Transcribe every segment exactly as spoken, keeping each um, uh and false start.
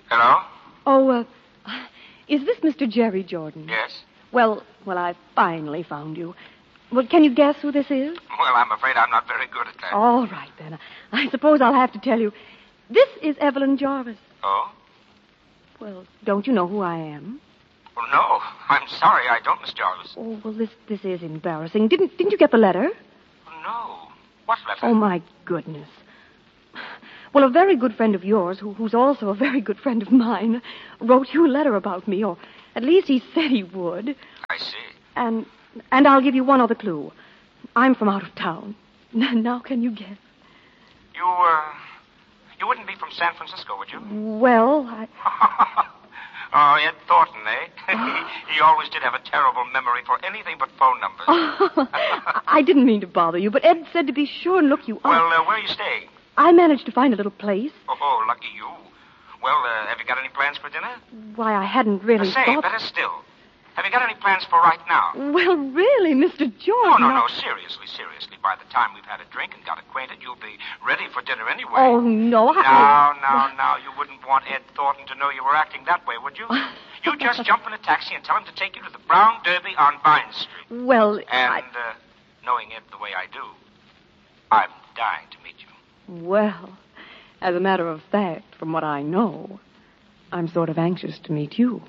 Hello? Oh, uh, is this Mister Jerry Jordan? Yes. Well, well, I finally found you. Well, can you guess who this is? Well, I'm afraid I'm not very good at that. All right, then. I suppose I'll have to tell you. This is Evelyn Jarvis. Oh? Well, don't you know who I am? Well, no. I'm sorry, I don't, Miss Jarvis. Oh, well, this this is embarrassing. Didn't didn't you get the letter? No. What letter? Oh, my goodness. Well, a very good friend of yours, who, who's also a very good friend of mine, wrote you a letter about me, or at least he said he would. I see. And and I'll give you one other clue. I'm from out of town. Now can you guess? You, uh... You wouldn't be from San Francisco, would you? Well, I... Oh, Ed Thornton, eh? he, he always did have a terrible memory for anything but phone numbers. I didn't mean to bother you, but Ed said to be sure and look you up. Well, uh, where are you staying? I managed to find a little place. Oh, lucky you. Well, uh, have you got any plans for dinner? Why, I hadn't really uh, say, thought... better still. Have you got any plans for right now? Well, really, Mister Jordan... Oh, no, I... no, seriously, seriously. By the time we've had a drink and got acquainted, you'll be ready for dinner anyway. Oh, no, I... Now, now, now, you wouldn't want Ed Thornton to know you were acting that way, would you? You just jump in a taxi and tell him to take you to the Brown Derby on Vine Street. Well, And, I... uh, knowing Ed the way I do, I'm dying to meet you. Well, as a matter of fact, from what I know, I'm sort of anxious to meet you.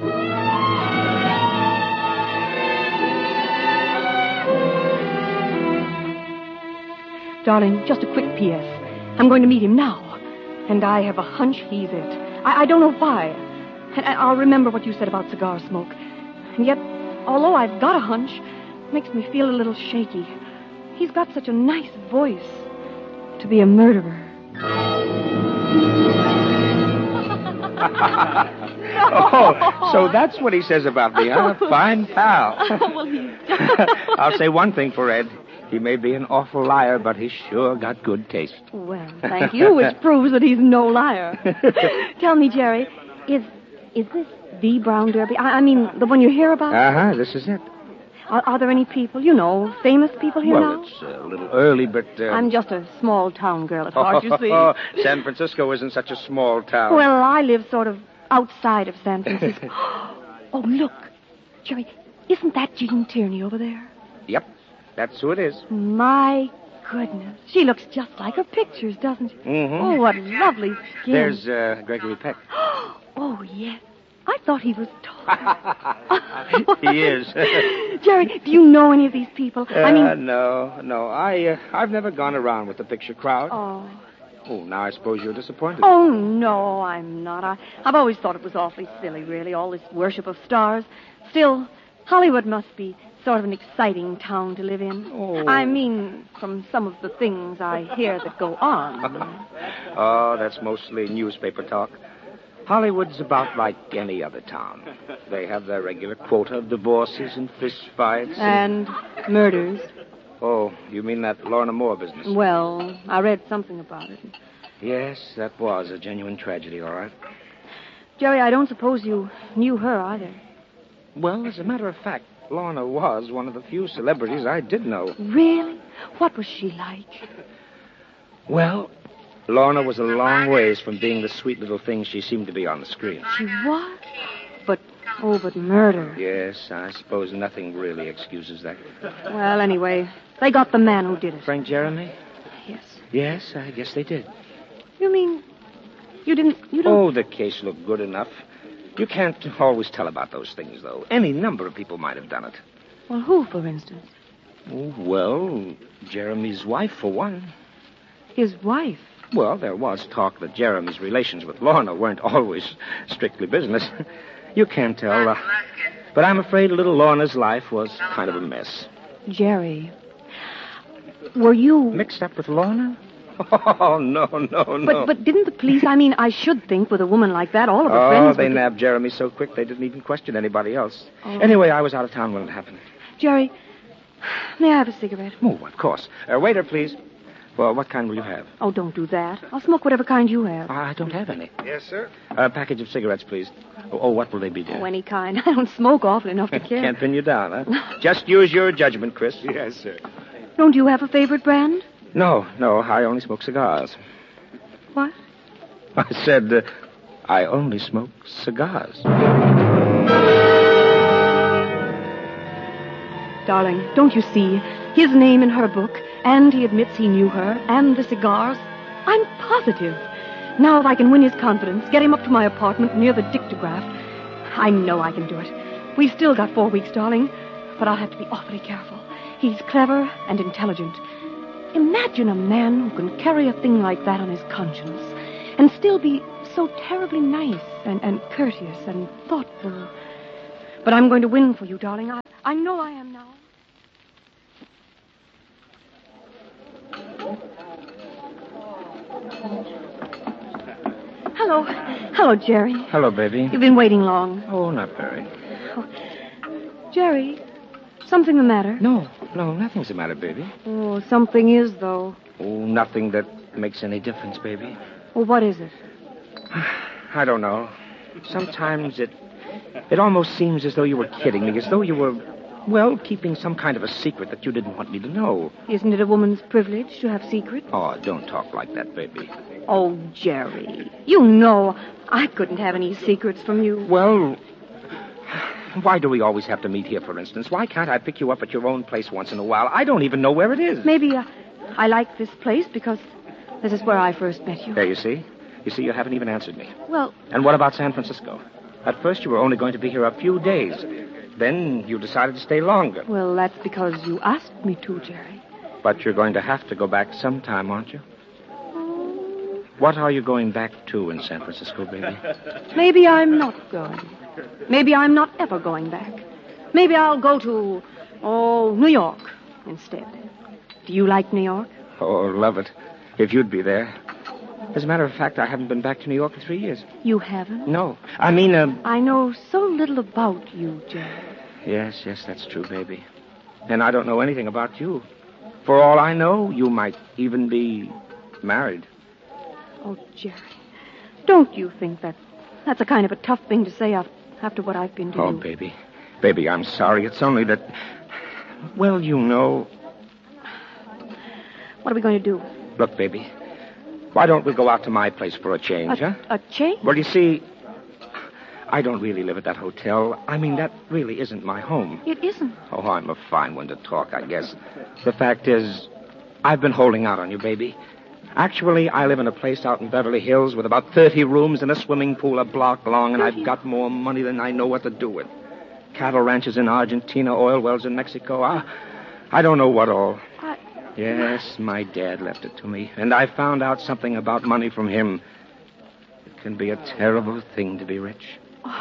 Darling, just a quick P S I'm going to meet him now. And I have a hunch he's it. I, I don't know why. And I'll remember what you said about cigar smoke. And yet, although I've got a hunch, it makes me feel a little shaky. He's got such a nice voice to be a murderer. Oh, so that's what he says about me, huh? Fine pal. Well, he... I'll say one thing for Ed. He may be an awful liar, but he's sure got good taste. Well, thank you, which proves that he's no liar. Tell me, Jerry, is is this the Brown Derby? I, I mean, the one you hear about? Uh-huh, this is it. Are, are there any people, you know, famous people here well, now? it's a little early, but... Uh... I'm just a small town girl at heart, you see. San Francisco isn't such a small town. Well, I live sort of outside of San Francisco. Oh, look. Jerry, isn't that Jean Tierney over there? Yep, that's who it is. My goodness. She looks just like her pictures, doesn't she? Mm-hmm. Oh, what lovely skin. There's uh, Gregory Peck. Oh, yes. I thought he was tall. He is. Jerry, do you know any of these people? Uh, I mean... no, no. I, uh, I've never gone around with the picture crowd. Oh. Oh, now I suppose you're disappointed. Oh, no, I'm not. I, I've always thought it was awfully silly, really, all this worship of stars. Still, Hollywood must be sort of an exciting town to live in. Oh. I mean, from some of the things I hear that go on. Oh, that's mostly newspaper talk. Hollywood's about like any other town. They have their regular quota of divorces and fist fights. And, and murders. Oh, you mean that Lorna Moore business? Well, I read something about it. Yes, that was a genuine tragedy, all right. Jerry, I don't suppose you knew her either. Well, as a matter of fact, Lorna was one of the few celebrities I did know. Really? What was she like? Well, Lorna was a long ways from being the sweet little thing she seemed to be on the screen. She was? But, oh, but murder. Yes, I suppose nothing really excuses that. Well, anyway, they got the man who did it. Frank Jeremy? Yes. Yes, I guess they did. You mean you didn't... You don't... Oh, the case looked good enough. You can't always tell about those things, though. Any number of people might have done it. Well, who, for instance? Oh, well, Jeremy's wife, for one. His wife? Well, there was talk that Jeremy's relations with Lorna weren't always strictly business. You can't tell. Uh, but I'm afraid little Lorna's life was kind of a mess. Jerry, were you... Mixed up with Lorna? Oh, no, no, no. But, but didn't the police, I mean, I should think with a woman like that, all of her oh, friends... Oh, they would... nabbed Jeremy so quick they didn't even question anybody else. Oh. Anyway, I was out of town when it happened. Jerry, may I have a cigarette? Oh, of course. Uh, waiter, please. Well, what kind will you have? Oh, don't do that. I'll smoke whatever kind you have. I don't have any. Yes, sir? A package of cigarettes, please. Oh, oh what will they be, dear? Oh, any kind. I don't smoke often enough to care. Can't pin you down, huh? Just use your judgment, Chris. Yes, sir. Don't you have a favorite brand? No, no, I only smoke cigars. What? I said, uh, I only smoke cigars. Darling, don't you see? His name in her book, and he admits he knew her, and the cigars. I'm positive. Now if I can win his confidence, get him up to my apartment near the dictograph, I know I can do it. We've still got four weeks, darling, but I'll have to be awfully careful. He's clever and intelligent. Imagine a man who can carry a thing like that on his conscience and still be so terribly nice and, and courteous and thoughtful. But I'm going to win for you, darling. I, I know I am now. Hello. Hello, Jerry. Hello, baby. You've been waiting long. Oh, not very. Oh. Jerry, something the matter? No, no, nothing's the matter, baby. Oh, something is, though. Oh, nothing that makes any difference, baby. Well, what is it? I don't know. Sometimes it it almost seems as though you were kidding me, as though you were, well, keeping some kind of a secret that you didn't want me to know. Isn't it a woman's privilege to have secrets? Oh, don't talk like that, baby. Oh, Jerry, you know I couldn't have any secrets from you. Well, why do we always have to meet here, for instance? Why can't I pick you up at your own place once in a while? I don't even know where it is. Maybe uh, I like this place because this is where I first met you. There, you see? You see, you haven't even answered me. Well... And what about San Francisco? At first, you were only going to be here a few days. Then you decided to stay longer. Well, that's because you asked me to, Jerry. But you're going to have to go back sometime, aren't you? What are you going back to in San Francisco, baby? Maybe I'm not going. Maybe I'm not ever going back. Maybe I'll go to, oh, New York instead. Do you like New York? Oh, love it. If you'd be there. As a matter of fact, I haven't been back to New York in three years. You haven't? No. I mean, um... I know so little about you, Jerry. Yes, yes, that's true, baby. And I don't know anything about you. For all I know, you might even be married. Oh, Jerry, don't you think that that's a kind of a tough thing to say after what I've been to Oh, you? baby. Baby, I'm sorry. It's only that... Well, you know... What are we going to do? Look, baby, why don't we go out to my place for a change, a, huh? A change? Well, you see, I don't really live at that hotel. I mean, that really isn't my home. It isn't. Oh, I'm a fine one to talk, I guess. The fact is, I've been holding out on you, baby. Actually, I live in a place out in Beverly Hills with about thirty rooms and a swimming pool a block long, and I've got more money than I know what to do with. Cattle ranches in Argentina, oil wells in Mexico. I, I don't know what all. I... Yes, my dad left it to me, and I found out something about money from him. It can be a terrible thing to be rich.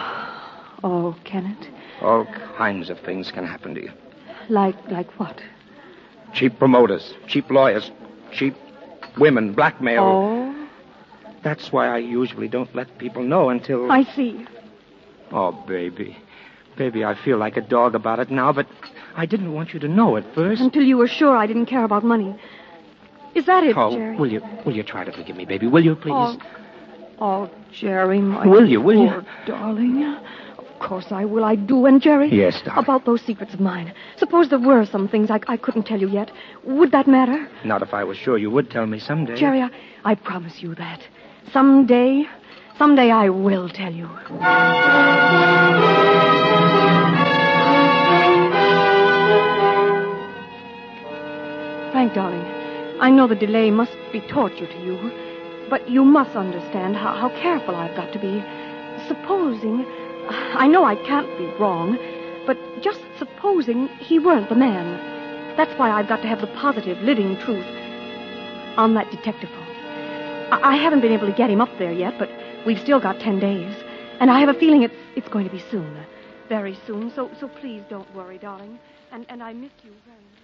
Oh, can it? All kinds of things can happen to you. Like, like what? Cheap promoters, cheap lawyers, cheap women, blackmail. Oh? That's why I usually don't let people know until... I see. Oh, baby. Baby, I feel like a dog about it now, but I didn't want you to know at first. Until you were sure I didn't care about money. Is that it, oh, Jerry? will you, will you try to forgive me, baby? Will you, please? Oh, oh Jerry, my Will you, will you? poor darling. Of course I will. I do. And, Jerry? Yes, darling. About those secrets of mine. Suppose there were some things I, I couldn't tell you yet. Would that matter? Not if I was sure you would tell me someday. Jerry, I, I promise you that. Someday, someday I will tell you. Frank, darling, I know the delay must be torture to you, but you must understand how, how careful I've got to be. Supposing, I know I can't be wrong, but just supposing he weren't the man. That's why I've got to have the positive, living truth on that detective phone. I, I haven't been able to get him up there yet, but we've still got ten days, and I have a feeling it's it's going to be soon, very soon. So so please don't worry, darling, and and I miss you very much.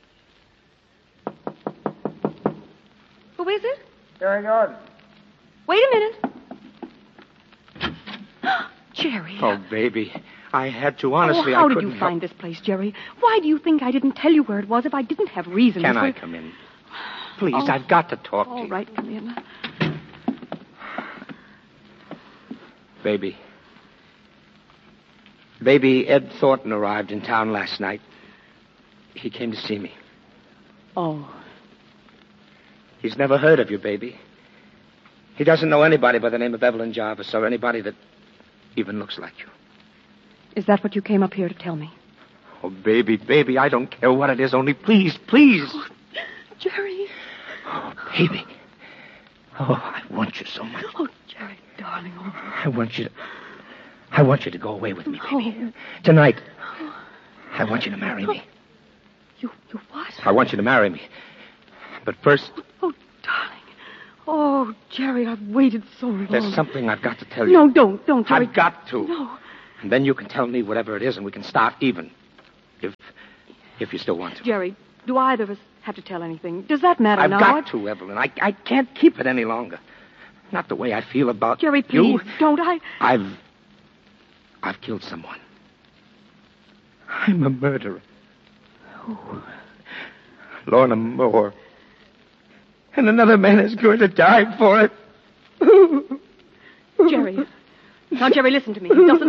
Who is it? Jerry Gordon. Wait a minute. Jerry. Oh, baby. I had to, honestly. Oh, how I did couldn't you help... find this place, Jerry? Why do you think I didn't tell you where it was if I didn't have reason? Can for... I come in? Please, Oh. I've got to talk to All you. right, come in. Baby. Baby, Ed Thornton arrived in town last night. He came to see me. Oh. He's never heard of you, baby. He doesn't know anybody by the name of Evelyn Jarvis or anybody that even looks like you. Is that what you came up here to tell me? Oh, baby, baby, I don't care what it is. Only please, please. Oh, Jerry. Oh, baby. Oh, I want you so much. Oh, Jerry, darling. Oh. I want you to... I want you to go away with me, baby. Oh. Tonight. I want you to marry me. You, you what? I want you to marry me. But first... Oh, darling. Oh, Jerry, I've waited so long. There's something I've got to tell you. No, don't, don't, Jerry. I've got to. No. And then you can tell me whatever it is, and we can start even. If... if you still want to. Jerry, do either of us have to tell anything? Does that matter I've now? got I... to, Evelyn. I, I can't keep it any longer. Not the way I feel about Jerry, please, you. don't. I... I've... I've killed someone. I'm a murderer. Oh. Lorna Moore. And another man is going to die for it. Jerry. Now, Jerry, listen to me. He doesn't